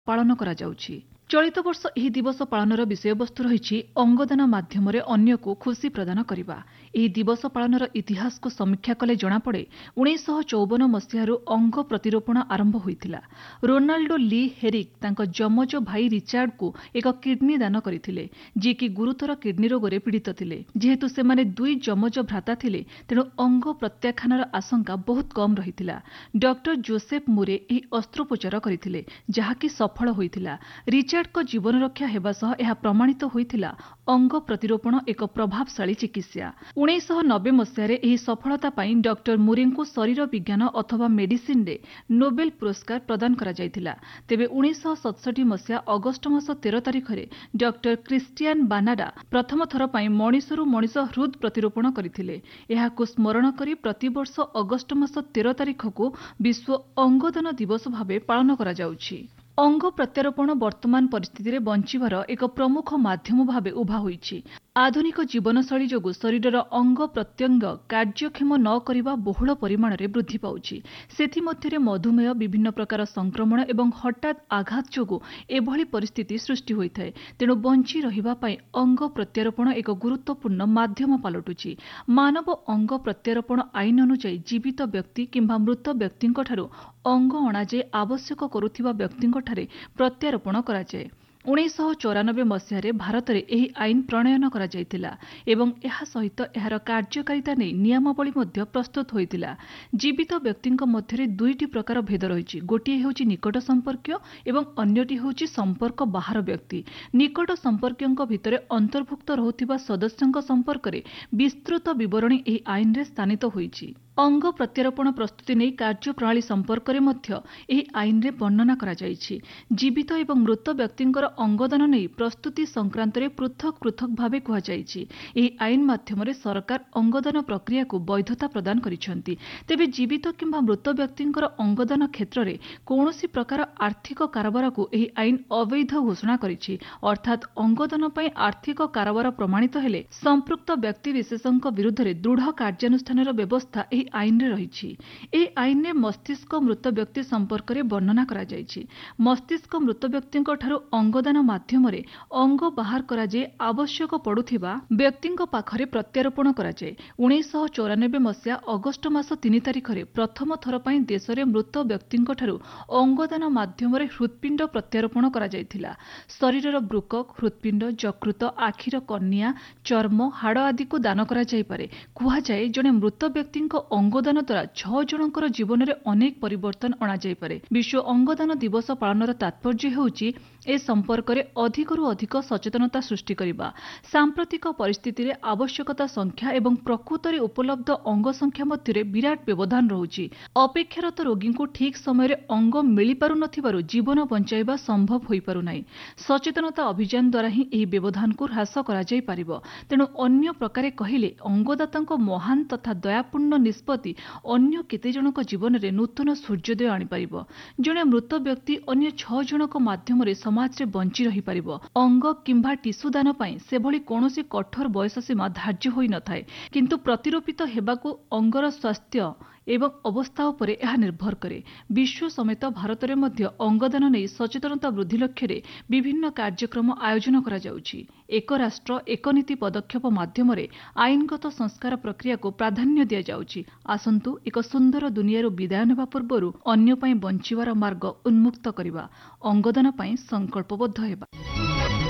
ପାଳନ କରାଯାଉଛି। ଚଳିତ ବର୍ଷ ଏହି ଦିବସ ପାଳନର ବିଷୟବସ୍ତୁ ରହିଛି ଅଙ୍ଗଦାନ ମାଧ୍ୟମରେ ଅନ୍ୟକୁ ଖୁସି ପ୍ରଦାନ କରିବା। ଏହି ଦିବସ ପାଳନର ଇତିହାସକୁ ସମୀକ୍ଷା କଲେ ଜଣାପଡ଼େ 1954 ମସିହାରୁ ଅଙ୍ଗ ପ୍ରତିରୋପଣ ଆରମ୍ଭ ହୋଇଥିଲା। ରୋନାଲ୍ଡୋ ଲି ହେରିକ୍ ତାଙ୍କ ଯମଜ ଭାଇ ରିଚାର୍ଡଙ୍କୁ ଏକ କିଡ୍ନି ଦାନ କରିଥିଲେ, ଯିଏକି ଗୁରୁତର କିଡ୍ନି ରୋଗରେ ପୀଡ଼ିତ ଥିଲେ। ଯେହେତୁ ସେମାନେ ଦୁଇ ଯମଜ ଭ୍ରାତା ଥିଲେ, ତେଣୁ ଅଙ୍ଗ ପ୍ରତ୍ୟାଖ୍ୟାନର ଆଶଙ୍କା ବହୁତ କମ୍ ରହିଥିଲା। ଡକ୍ଟର ଜୋସେଫ୍ ମୁରେ ଏହି ଅସ୍ତ୍ରୋପଚାର କରିଥିଲେ, ଯାହାକି ସଫଳ ହୋଇଥିଲା। ରିଚାର୍ଡଙ୍କ ଜୀବନ ରକ୍ଷା ହେବା ସହ ଏହା ପ୍ରମାଣିତ ହୋଇଥିଲା ଅଙ୍ଗ ପ୍ରତିରୋପଣ ଏକ ପ୍ରଭାବଶାଳୀ ଚିକିତ୍ସା। 1990 ମସିହାରେ ଏହି ସଫଳତା ପାଇଁ ଡକ୍ଟର ମୁରେଙ୍କୁ ଶରୀର ବିଜ୍ଞାନ ଅଥବା ମେଡିସିନ୍ରେ ନୋବେଲ ପୁରସ୍କାର ପ୍ରଦାନ କରାଯାଇଥିଲା। ତେବେ 1967 ମସିହା ଅଗଷ୍ଟ ମାସ 13 ତାରିଖରେ ଡକ୍ଟର କ୍ରିଷ୍ଟିଆନ ବାନାଡା ପ୍ରଥମ ଥର ପାଇଁ ମଣିଷରୁ ମଣିଷ ହୃଦ ପ୍ରତିରୋପଣ କରିଥିଲେ। ଏହାକୁ ସ୍ମରଣ କରି ପ୍ରତିବର୍ଷ ଅଗଷ୍ଟ ମାସ 13 ତାରିଖକୁ ବିଶ୍ୱ ଅଙ୍ଗଦାନ ଦିବସ ଭାବେ ପାଳନ କରାଯାଉଛି। ଅଙ୍ଗ ପ୍ରତ୍ୟାରୋପଣ ବର୍ତ୍ତମାନ ପରିସ୍ଥିତିରେ ବଞ୍ଚିବାର ଏକ ପ୍ରମୁଖ ମାଧ୍ୟମ ଭାବେ ଉଭା ହୋଇଛି। ଆଧୁନିକ ଜୀବନଶୈଳୀ ଯୋଗୁଁ ଶରୀରର ଅଙ୍ଗ ପ୍ରତ୍ୟଙ୍ଗ କାର୍ଯ୍ୟକ୍ଷମ ନ କରିବା ବହୁଳ ପରିମାଣରେ ବୃଦ୍ଧି ପାଉଛି। ସେଥିମଧ୍ୟରେ ମଧୁମେହ, ବିଭିନ୍ନ ପ୍ରକାର ସଂକ୍ରମଣ ଏବଂ ହଠାତ୍ ଆଘାତ ଯୋଗୁଁ ଏଭଳି ପରିସ୍ଥିତି ସୃଷ୍ଟି ହୋଇଥାଏ। ତେଣୁ ବଞ୍ଚି ରହିବା ପାଇଁ ଅଙ୍ଗ ପ୍ରତ୍ୟାରୋପଣ ଏକ ଗୁରୁତ୍ୱପୂର୍ଣ୍ଣ ମାଧ୍ୟମ ପାଲଟୁଛି। ମାନବ ଅଙ୍ଗ ପ୍ରତ୍ୟାରୋପଣ ଆଇନ ଅନୁଯାୟୀ ଜୀବିତ ବ୍ୟକ୍ତି କିମ୍ବା ମୃତ ବ୍ୟକ୍ତିଙ୍କଠାରୁ ଅଙ୍ଗ ଅଣାଯାଇ ଆବଶ୍ୟକ କରୁଥିବା ବ୍ୟକ୍ତିଙ୍କଠାରେ ପ୍ରତ୍ୟାରୋପଣ କରାଯାଏ। 1994 ମସିହାରେ ଭାରତରେ ଏହି ଆଇନ ପ୍ରଣୟନ କରାଯାଇଥିଲା ଏବଂ ଏହା ସହିତ ଏହାର କାର୍ଯ୍ୟକାରିତା ନେଇ ନିୟମାବଳୀ ମଧ୍ୟ ପ୍ରସ୍ତୁତ ହୋଇଥିଲା। ଜୀବିତ ବ୍ୟକ୍ତିଙ୍କ ମଧ୍ୟରେ ଦୁଇଟି ପ୍ରକାର ଭେଦ ରହିଛି। ଗୋଟିଏ ହେଉଛି ନିକଟ ସମ୍ପର୍କୀୟ ଏବଂ ଅନ୍ୟଟି ହେଉଛି ସମ୍ପର୍କ ବାହାର ବ୍ୟକ୍ତି। ନିକଟ ସମ୍ପର୍କୀୟଙ୍କ ଭିତରେ ଅନ୍ତର୍ଭୁକ୍ତ ରହୁଥିବା ସଦସ୍ୟଙ୍କ ସମ୍ପର୍କରେ ବିସ୍ତୃତ ବିବରଣୀ ଏହି ଆଇନରେ ସ୍ଥାନିତ ହୋଇଛି। ଅଙ୍ଗ ପ୍ରତ୍ୟାରୋପଣ ପ୍ରସ୍ତୁତି ନେଇ କାର୍ଯ୍ୟପ୍ରଣାଳୀ ସମ୍ପର୍କରେ ମଧ୍ୟ ଏହି ଆଇନରେ ବର୍ଣ୍ଣନା କରାଯାଇଛି। ଜୀବିତ ଏବଂ ମୃତ ବ୍ୟକ୍ତିଙ୍କର ଅଙ୍ଗଦାନ ନେଇ ପ୍ରସ୍ତୁତି ସଂକ୍ରାନ୍ତରେ ପୃଥକ ପୃଥକ ଭାବେ କୁହାଯାଇଛି। ଏହି ଆଇନ ମାଧ୍ୟମରେ ସରକାର ଅଙ୍ଗଦାନ ପ୍ରକ୍ରିୟାକୁ ବୈଧତା ପ୍ରଦାନ କରିଛନ୍ତି। ତେବେ ଜୀବିତ କିମ୍ବା ମୃତ ବ୍ୟକ୍ତିଙ୍କର ଅଙ୍ଗଦାନ କ୍ଷେତ୍ରରେ କୌଣସି ପ୍ରକାର ଆର୍ଥିକ କାରବାରକୁ ଏହି ଆଇନ ଅବୈଧ ଘୋଷଣା କରିଛି। ଅର୍ଥାତ୍ ଅଙ୍ଗଦାନ ପାଇଁ ଆର୍ଥିକ କାରବାର ପ୍ରମାଣିତ ହେଲେ ସମ୍ପୃକ୍ତ ବ୍ୟକ୍ତିବିଶେଷଙ୍କ ବିରୁଦ୍ଧରେ ଦୃଢ଼ କାର୍ଯ୍ୟାନୁଷ୍ଠାନର ବ୍ୟବସ୍ଥା ଏହି ଆଇନରେ ରହିଛି। ଏହି ଆଇନରେ ମସ୍ତିଷ୍କ ମୃତ ବ୍ୟକ୍ତି ସମ୍ପର୍କରେ ବର୍ଣ୍ଣନା କରାଯାଇଛି। ମସ୍ତିଷ୍କ ମୃତ ବ୍ୟକ୍ତିଙ୍କଠାରୁ ଅଙ୍ଗଦାନ ମାଧ୍ୟମରେ ଅଙ୍ଗ ବାହାର କରାଯାଇ ଆବଶ୍ୟକ ପଡୁଥିବା ବ୍ୟକ୍ତିଙ୍କ ପାଖରେ ପ୍ରତ୍ୟାରୋପଣ କରାଯାଏ। 1994 ମସିହା ଅଗଷ୍ଟ ମାସ 3 ତାରିଖରେ ପ୍ରଥମ ଥର ପାଇଁ ଦେଶରେ ମୃତ ବ୍ୟକ୍ତିଙ୍କଠାରୁ ଅଙ୍ଗଦାନ ମାଧ୍ୟମରେ ହୃତ୍ପିଣ୍ଡ ପ୍ରତ୍ୟାରୋପଣ କରାଯାଇଥିଲା। ଶରୀରର ବୃକକ, ହୃତ୍ପିଣ୍ଡ, ଯକୃତ, ଆଖିର କର୍ଣ୍ଣିଆ, ଚର୍ମ, ହାଡ଼ ଆଦିକୁ ଦାନ କରାଯାଇପାରେ। କୁହାଯାଏ ଜଣେ ମୃତ ବ୍ୟକ୍ତିଙ୍କ ଅଙ୍ଗଦାନ ଦ୍ୱାରା 6 ଜଣଙ୍କର ଜୀବନରେ ଅନେକ ପରିବର୍ତ୍ତନ ଅଣାଯାଇପାରେ। ବିଶ୍ୱ ଅଙ୍ଗଦାନ ଦିବସ ପାଳନର ତାତ୍ପର୍ଯ୍ୟ ହେଉଛି ଏ ସମ୍ପର୍କରେ ଅଧିକରୁ ଅଧିକ ସଚେତନତା ସୃଷ୍ଟି କରିବା। ସାମ୍ପ୍ରତିକ ପରିସ୍ଥିତିରେ ଆବଶ୍ୟକତା ସଂଖ୍ୟା ଏବଂ ପ୍ରକୃତରେ ଉପଲବ୍ଧ ଅଙ୍ଗ ସଂଖ୍ୟା ମଧ୍ୟରେ ବିରାଟ ବ୍ୟବଧାନ ରହୁଛି। ଅପେକ୍ଷାରତ ରୋଗୀଙ୍କୁ ଠିକ୍ ସମୟରେ ଅଙ୍ଗ ମିଳିପାରୁନଥିବାରୁ ଜୀବନ ବଞ୍ଚାଇବା ସମ୍ଭବ ହୋଇପାରୁନାହିଁ। ସଚେତନତା ଅଭିଯାନ ଦ୍ୱାରା ହିଁ ଏହି ବ୍ୟବଧାନକୁ ହ୍ରାସ କରାଯାଇପାରିବ। ତେଣୁ ଅନ୍ୟ ପ୍ରକାରେ କହିଲେ ଅଙ୍ଗଦାତାଙ୍କ ମହାନ ତଥା ଦୟାପୂର୍ଣ୍ଣ ନିଷ୍ପତ୍ତି ଅନ୍ୟ କେତେଜଣଙ୍କ ଜୀବନରେ ନୂତନ ସୂର୍ଯ୍ୟୋଦୟ ଆଣିପାରିବ। ଜଣେ ମୃତ ବ୍ୟକ୍ତି ଅନ୍ୟ 6 ଜଣଙ୍କ ମାଧ୍ୟମରେ ସମାଜରେ ବଞ୍ଚି ରହିପାରିବ। ଅଙ୍ଗ କିମ୍ବା ଟିସୁ ଦାନ ପାଇଁ ସେଭଳି କୌଣସି କଠୋର ବୟସ ସୀମା ଧାର୍ଯ୍ୟ ହୋଇନଥାଏ, କିନ୍ତୁ ପ୍ରତିରୋପିତ ହେବାକୁ ଅଙ୍ଗର ସ୍ୱାସ୍ଥ୍ୟ ଏବଂ ଅବସ୍ଥା ଉପରେ ଏହା ନିର୍ଭର କରେ। ବିଶ୍ୱ ସମେତ ଭାରତରେ ମଧ୍ୟ ଅଙ୍ଗଦାନ ନେଇ ସଚେତନତା ବୃଦ୍ଧି ଲକ୍ଷ୍ୟରେ ବିଭିନ୍ନ କାର୍ଯ୍ୟକ୍ରମ ଆୟୋଜନ କରାଯାଉଛି। ଏକ ରାଷ୍ଟ୍ର ଏକ ନୀତି ପଦକ୍ଷେପ ମାଧ୍ୟମରେ ଆଇନଗତ ସଂସ୍କାର ପ୍ରକ୍ରିୟାକୁ ପ୍ରାଧାନ୍ୟ ଦିଆଯାଉଛି। ଆସନ୍ତୁ ଏକ ସୁନ୍ଦର ଦୁନିଆରୁ ବିଦାୟ ନେବା ପୂର୍ବରୁ ଅନ୍ୟ ପାଇଁ ବଞ୍ଚିବାର ମାର୍ଗ ଉନ୍ମୁକ୍ତ କରିବା। ଅଙ୍ଗଦାନ ପାଇଁ ସଂକଳ୍ପବଦ୍ଧ ହେବା।